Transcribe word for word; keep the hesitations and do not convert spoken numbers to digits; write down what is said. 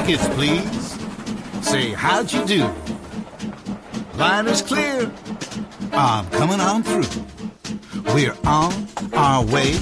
tickets, please. Say, how'd you do? Line is clear. I'm coming on through. We're on our way